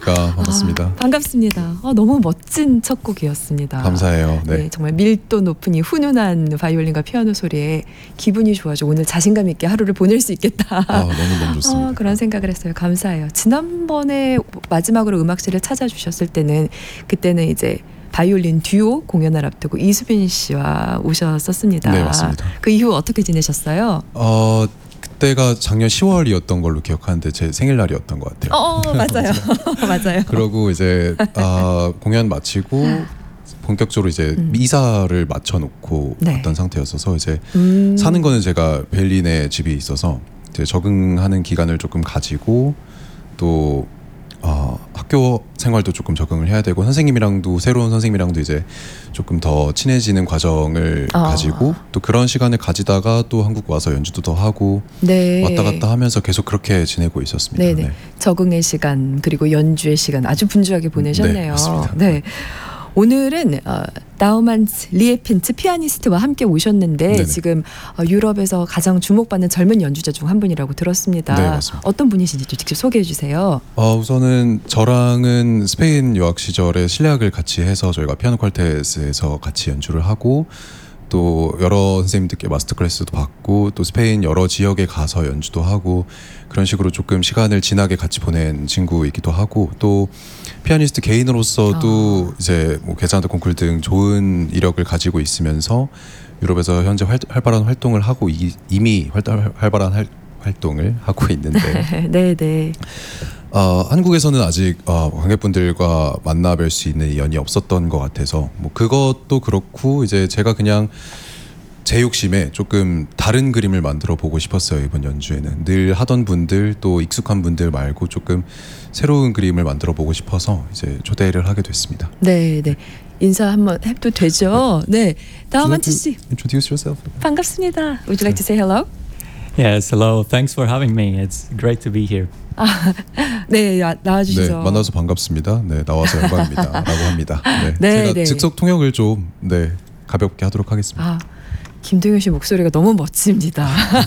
안녕하십니까. 반갑습니다. 반갑습니다. 너무 멋진 첫 곡이었습니다. 감사해요. 네. 네, 정말 밀도 높은 이 훈훈한 바이올린과 피아노 소리에 기분이 좋아져 오늘 자신감 있게 하루를 보낼 수 있겠다. 너무 좋습니다. 그런 생각을 했어요. 감사해요. 지난번에 마지막으로 음악실을 찾아주셨을 때는 그때는 이제 바이올린 듀오 공연을 앞두고 이수빈 씨와 오셨었습니다. 네, 맞습니다. 그 이후 어떻게 지내셨어요? 그때가 작년 10월이었던 걸로 기억하는데 제 생일날이었던 것 같아요. 맞아요. 맞아요. 그러고 이제 공연 마치고 본격적으로 이제 이사를 맞춰놓고 왔던 상태였어서 이제 사는 거는 제가 베를린에 집이 있어서 이제 적응하는 기간을 조금 가지고 또 학교 생활도 조금 적응을 해야 되고 새로운 선생님이랑도 이제 조금 더 친해지는 과정을 가지고 또 그런 시간을 가지다가 또 한국 와서 연주도 더 하고 왔다 갔다 하면서 계속 그렇게 지내고 있었습니다. 네네. 네. 적응의 시간 그리고 연주의 시간 아주 분주하게 보내셨네요. 네, 맞습니다. 네. 오늘은 나우만츠 리에핀트 피아니스트와 함께 오셨는데 네네. 지금 유럽에서 가장 주목받는 젊은 연주자 중 한 분이라고 들었습니다. 네, 맞습니다. 어떤 분이신지 직접 소개해 주세요. 우선은 저랑은 스페인 유학 시절에 실내악을 같이 해서 저희가 피아노 퀄텟에서 같이 연주를 하고 또 여러 선생님들께 마스터 클래스도 받고 또 스페인 여러 지역에 가서 연주도 하고 그런 식으로 조금 시간을 진하게 같이 보낸 친구이기도 하고 또 피아니스트 개인으로서도 이제 뭐 게사나다 콩쿨 등 좋은 이력을 가지고 있으면서 유럽에서 현재 활발한 활동을 하고 이미 활발한 활동을 하고 있는데 네네. 한국에서는 아직 관객분들과 만나뵐 수 있는 연이 없었던 것 같아서 뭐 그것도 그렇고 이제 제가 그냥 제 욕심에 조금 다른 그림을 만들어 보고 싶었어요. 이번 연주에는 늘 하던 분들 또 익숙한 분들 말고 조금 새로운 그림을 만들어 보고 싶어서 이제 초대를 하게 됐습니다. 네네. 인사 한번 해도 되죠? 네. 나우만츠 씨. Introduce yourself. 반갑습니다. Would you like to say hello? Yes, hello. Thanks for having me. It's great to be here. 네, 나와주셔서. 네, 만나서 반갑습니다. 네, 나와서 영광입니다.라고 합니다. 네, 네, 제가 네. 즉석 통역을 좀 가볍게 하도록 하겠습니다. 김동현 씨 목소리가 너무 멋집니다.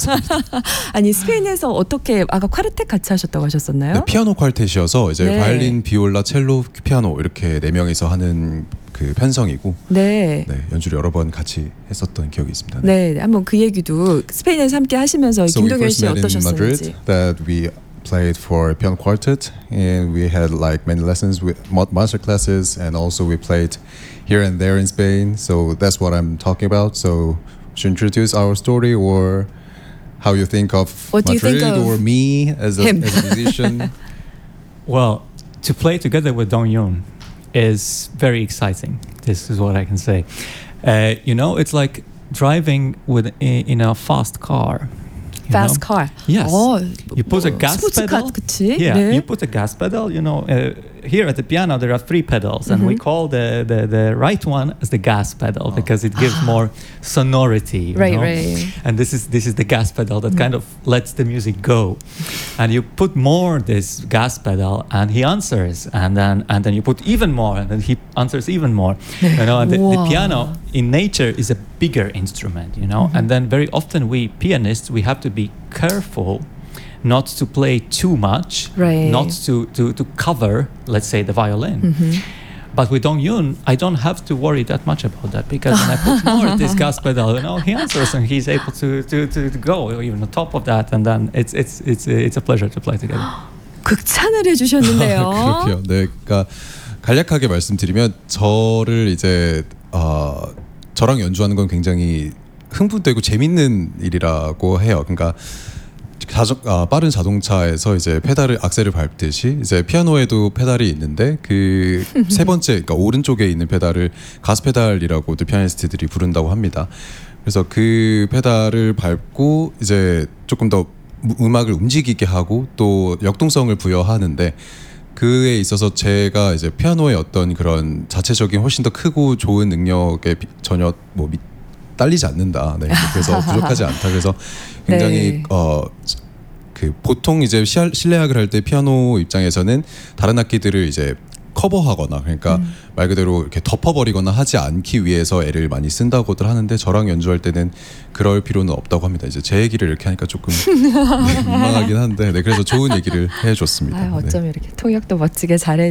아니 스페인에서 어떻게 아까 콰르텍 같이 하셨다고 하셨었나요? 네, 피아노 퀄텟이어서 이제 네. 바이올린, 비올라, 첼로, 피아노 이렇게 4명이서 하는 그 편성이고 네. 연주를 여러 번 같이 했었던 기억이 있습니다. 네, 한번 그 얘기도 스페인에서 함께 하시면서 So we 김동현 first 씨 met in 어떠셨는지. Madrid that we played for piano quartet and we had like many lessons with master classes and also we played here and there in Spain. So that's what I'm talking about. So should you introduce our story or how you think of What do you Madrid think of or me as a musician? Well, to play together with Dong Yun is very exciting. This is what I can say. It's like driving in a fast car. Fast car. Yes. You put a gas pedal. 그치? Yeah, 네. you put a gas pedal. Here at the piano there are 3 pedals, and we call the right one as the gas pedal because it gives more sonority. Right. And this is the gas pedal that kind of lets the music go. And you put more this gas pedal, and he answers, and then you put even more, and then he answers even more. And the piano in nature is a bigger instrument, and then very often we pianists we have to be careful not to play too much, right. not to cover, let's say, the violin. But with Dong Yun, I don't have to worry that much about that because when I put more at this gas pedal, he answers and he's able to go even on top of that, and then it's a pleasure to play together. 극찬을 해주셨는데요. 그렇군요. 네, 그러니까 간략하게 말씀드리면 저를 이제 저랑 연주하는 건 굉장히 흥분되고 재밌는 일이라고 해요. 그러니까 빠른 자동차에서 이제 악셀을 밟듯이 이제 피아노에도 페달이 있는데 그 세 번째, 그러니까 오른쪽에 있는 페달을 가스 페달이라고도 피아니스트들이 부른다고 합니다. 그래서 그 페달을 밟고 이제 조금 더 음악을 움직이게 하고 또 역동성을 부여하는데 그에 있어서 제가 이제 피아노의 어떤 그런 자체적인 훨씬 더 크고 좋은 능력에 전혀 딸리지 않는다. 네. 그래서 부족하지 않다. 그래서 굉장히 그 보통 이제 실내악을 할 때 피아노 입장에서는 다른 악기들을 이제 커버하거나 그러니까 말 그대로 이렇게 덮어버리거나 하지 않기 위해서 애를 많이 쓴다고들 하는데 저랑 연주할 때는 그럴 필요는 없다고 합니다. 이제 제 얘기를 이렇게 하니까 조금 민망하긴 한데 그래서 좋은 얘기를 해줬습니다. 어쩜 이렇게 통역도 멋지게 잘해